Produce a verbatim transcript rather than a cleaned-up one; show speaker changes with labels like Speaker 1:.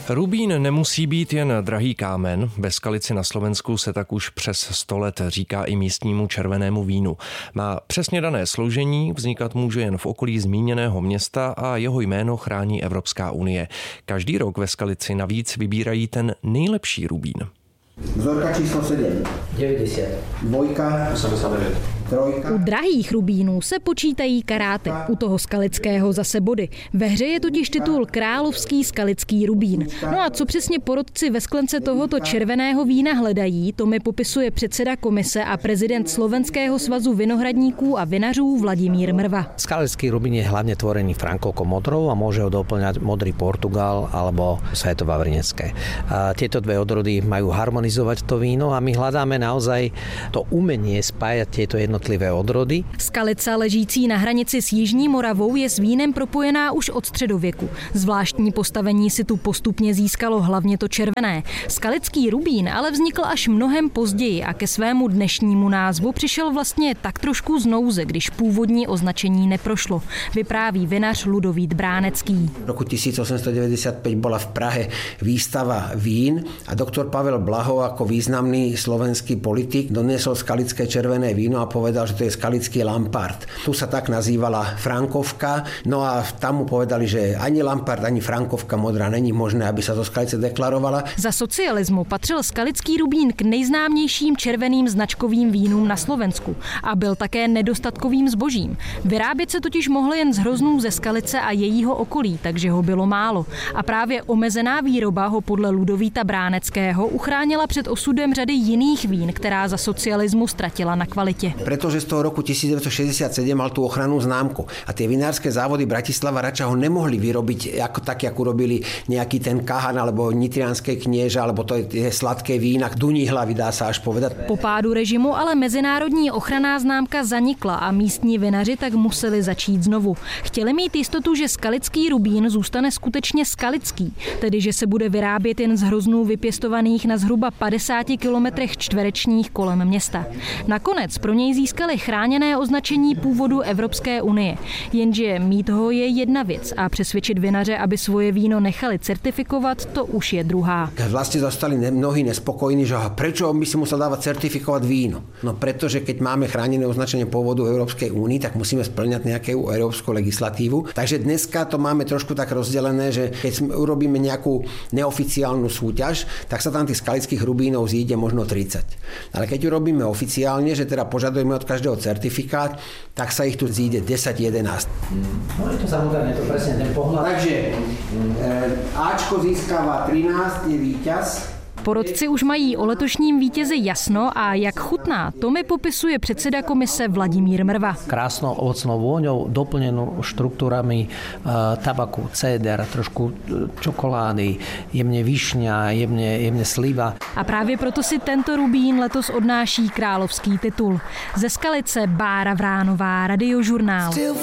Speaker 1: Rubín nemusí být jen drahý kámen. Ve Skalici na Slovensku se tak už přes sto let říká i místnímu červenému vínu. Má přesně dané složení, vznikat může jen v okolí zmíněného města a jeho jméno chrání Evropská unie. Každý rok ve Skalici navíc vybírají ten nejlepší rubín.
Speaker 2: Vzorka číslo sedm. devadesát. Dvojka. osmdesát devět. Trojka.
Speaker 3: U drahých rubínů se počítají karáty, u toho skalického zase body. Ve hře je totiž titul Královský skalický rubín. No a co přesně porotci ve sklence tohoto červeného vína hledají, to mi popisuje předseda komise a prezident Slovenského svazu vinohradníků a vinařů Vladimír Mrva.
Speaker 4: Skalický rubín je hlavne tvorený frankovkou modrou a môže ho doplňať modrý Portugal alebo Svetovavrinecké. Tieto dve odrody majú harmonizovať to víno a my hľadáme naozaj to umenie spájať tieto jednotlivé odrody.
Speaker 3: Skalica ležící na hranici s Jižní Moravou je s vínem propojená už od středověku. Zvláštní postavení si tu postupně získalo hlavně to červené. Skalický rubín ale vznikl až mnohem později a ke svému dnešnímu názvu přišel vlastně tak trošku z nouze, když původní označení neprošlo. Vypráví vinař Ludovít Bránecký.
Speaker 2: V roku tisíc osm set devadesát päť bola v Prahe výstava vín a doktor Pavel Blaho ako významný slovenský politik doniesol skalické červené víno a povedal, že to je skalický Lampart. Tu sa tak nazývala Frankovka, no a tam mu povedali, že ani Lampart, ani Frankovka modrá není možné, aby sa zo Skalice deklarovala.
Speaker 3: Za socialismu patřil skalický rubín k nejznámějším červeným značkovým vínům na Slovensku a byl také nedostatkovým zbožím. Vyrábět se totiž mohl jen z hroznů ze Skalice a jejího okolí, takže ho bylo málo. A právě omezená výroba ho podle Ludovíta Bráneckého uchránila před osudem řady jiných vín, která za socialismu ztratila na kvalitě.
Speaker 2: Pretože z toho roku tisíc deväťsto šesťdesiatsedem mal tú ochrannú známku a tie vinárske závody Bratislava Rača ho nemohli vyrobiť ako, tak, ako urobili nejaký ten Kahan alebo Nitrianské knieža alebo to je sladké vína, duní hlavy dá sa až povedať.
Speaker 3: Po pádu režimu ale mezinárodní ochranná známka zanikla a místní vinaři tak museli začít znovu. Chtěli mít jistotu, že skalický rubín zůstane skutečně skalický, tedy že se bude vyrábět jen z hroznů vypěstovaných na zhruba padesáti kilometrech čtverečních kolem města. Nakonec pro něj získali chráněné označení původu Evropské unie. Jenže mít ho je jedna věc a přesvědčit vinaře, aby svoje víno nechali certifikovat, to už je druhá.
Speaker 2: Vlastne zostali mnohí nespokojní, že prečo by si musel dávať certifikovať víno? No pretože keď máme chránené označenie pôvodu Európskej únie, tak musíme splňať nejakú európsku legislatívu. Takže dneska to máme trošku tak rozdelené, že keď urobíme nejakú neoficiálnu súťaž, tak sa tam tých skalických rubínov zíde možno tridsať. Ale keď urobíme oficiálne, že teda požadujeme od každého certifikát, tak sa ich tu zíde desať jedenásť.
Speaker 4: No je to samozrejme, je to presne ten pohľad.
Speaker 2: Takže Ačko získava trinásť, je víťaz.
Speaker 3: Porotci už mají o letošním vítězi jasno a jak chutná, to mi popisuje předseda komise Vladimír Mrva.
Speaker 4: Krásnou ovocnou vôňou, doplnenou štruktúrami uh, tabaku, céder, trošku čokolády, jemne višňa, jemne, jemne sliva.
Speaker 3: A právě proto si tento rubín letos odnáší královský titul. Ze Skalice Bára Vránová, Radiožurnál.